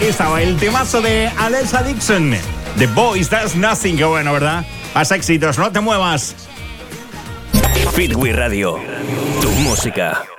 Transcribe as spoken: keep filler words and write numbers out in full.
estaba el temazo de Alexa Dixon, The Boys Does Nothing. Qué bueno, ¿verdad? Haz éxitos, no te muevas. Fitwi Radio, tu música.